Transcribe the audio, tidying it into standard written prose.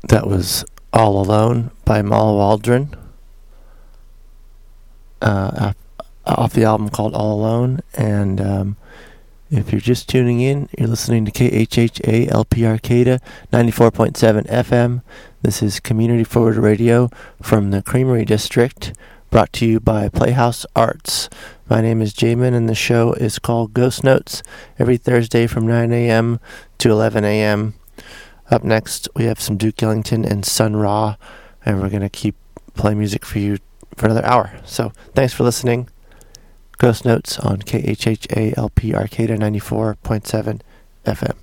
That was All Alone by Mal Waldron, off the album called All Alone. And if you're just tuning in, you're listening to KHHA LP Arcata 94.7 FM. This is Community Forward Radio from the Creamery District, brought to you by Playhouse Arts. My name is Jamin, and the show is called Ghost Notes, every Thursday from 9 a.m. to 11 a.m. Up next, we have some Duke Ellington and Sun Ra, and we're going to keep playing music for you for another hour. So thanks for listening. Ghost Notes on KHHA LP Arcata 94.7 FM.